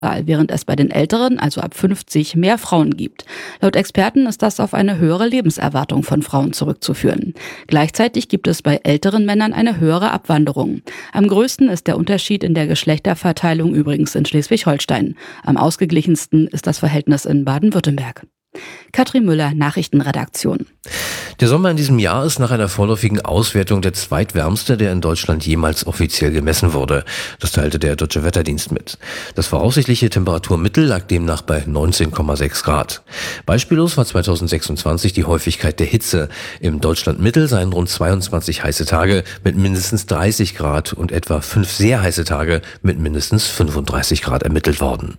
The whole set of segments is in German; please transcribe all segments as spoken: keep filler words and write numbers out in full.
während es bei den Älteren, also ab fünfzig, mehr Frauen gibt. Laut Experten ist das auf eine höhere Lebenserwartung von Frauen zurückzuführen. Gleichzeitig gibt es bei älteren Männern eine höhere Abwanderung. Am größten ist der Unterschied in der Geschlechterverteilung übrigens in Schleswig-Holstein. Am ausgeglichensten ist das Verhältnis in Baden-Württemberg. Katrin Müller, Nachrichtenredaktion. Der Sommer in diesem Jahr ist nach einer vorläufigen Auswertung der zweitwärmste, der in Deutschland jemals offiziell gemessen wurde. Das teilte der Deutsche Wetterdienst mit. Das voraussichtliche Temperaturmittel lag demnach bei neunzehn Komma sechs Grad. Beispiellos war zweitausendsechsundzwanzig die Häufigkeit der Hitze. Im Deutschlandmittel seien rund zweiundzwanzig heiße Tage mit mindestens dreißig Grad und etwa fünf sehr heiße Tage mit mindestens fünfunddreißig Grad ermittelt worden.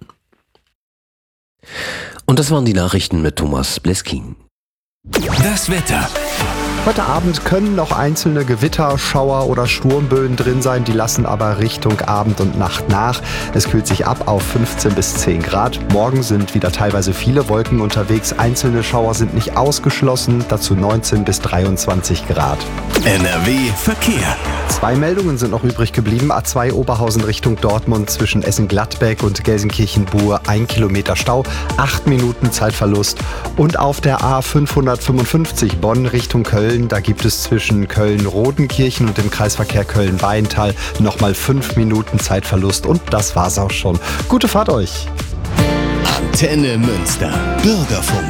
Und das waren die Nachrichten mit Thomas Bleskin. Das Wetter. Heute Abend können noch einzelne Gewitter, Schauer oder Sturmböen drin sein, die lassen aber Richtung Abend und Nacht nach. Es kühlt sich ab auf fünfzehn bis zehn Grad. Morgen sind wieder teilweise viele Wolken unterwegs, einzelne Schauer sind nicht ausgeschlossen, dazu neunzehn bis dreiundzwanzig Grad. N R W Verkehr. Zwei Meldungen sind noch übrig geblieben. A zwei Oberhausen Richtung Dortmund zwischen Essen-Gladbeck und Gelsenkirchen-Buhr. Ein Kilometer Stau, acht Minuten Zeitverlust. Und auf der A fünfhundertfünfundfünfzig Bonn Richtung Köln. Da gibt es zwischen Köln-Rodenkirchen und dem Kreisverkehr Köln-Weintal nochmal fünf Minuten Zeitverlust. Und das war's auch schon. Gute Fahrt euch. Antenne Münster. Bürgerfunk.